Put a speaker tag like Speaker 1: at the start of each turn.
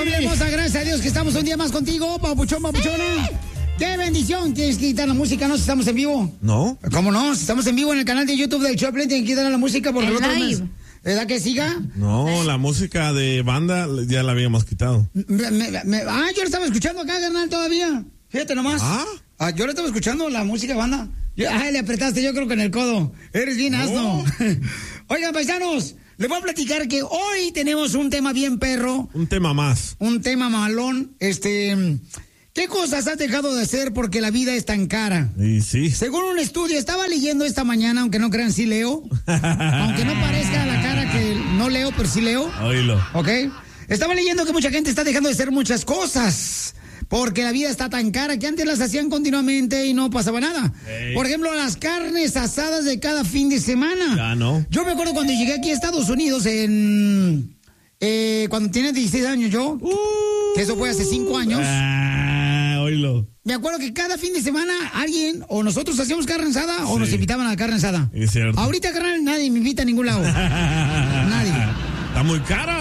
Speaker 1: familia hermosa, gracias a Dios que estamos un día más contigo, papuchón, papuchona. ¡Qué bendición! ¿Tienes que quitar la música, no? Si estamos en vivo.
Speaker 2: ¿No?
Speaker 1: ¿Cómo no? Si estamos en vivo en el canal de YouTube del Choplin, tienen que quitar la música porque el otro mes. ¿Verdad que siga?
Speaker 2: No, la música de banda ya la habíamos quitado.
Speaker 1: Yo la estaba escuchando acá, carnal, todavía. Fíjate nomás. Yo la estaba escuchando, la música de banda. Le apretaste, yo creo que en el codo. Eres bien asno. Oigan, paisanos, les voy a platicar que hoy tenemos un tema bien perro.
Speaker 2: Un tema más.
Speaker 1: Un tema malón. ¿Qué cosas has dejado de hacer porque la vida es tan cara?
Speaker 2: Y sí.
Speaker 1: Según un estudio, estaba leyendo esta mañana, aunque no crean, sí leo. Aunque no parezca la cara que no leo, pero sí leo.
Speaker 2: Oílo.
Speaker 1: ¿Ok? Estaba leyendo que mucha gente está dejando de hacer muchas cosas porque la vida está tan cara que antes las hacían continuamente y no pasaba nada. Por ejemplo, las carnes asadas de cada fin de semana.
Speaker 2: Ya no.
Speaker 1: Yo me acuerdo cuando llegué aquí a Estados Unidos cuando tenía 16 años yo, que eso fue hace 5 años.
Speaker 2: Oílo.
Speaker 1: Me acuerdo que cada fin de semana alguien o nosotros hacíamos carne asada o nos invitaban a la carne asada.
Speaker 2: Es cierto.
Speaker 1: Ahorita, carnal, nadie me invita a ningún lado. Nadie.
Speaker 2: Está muy cara.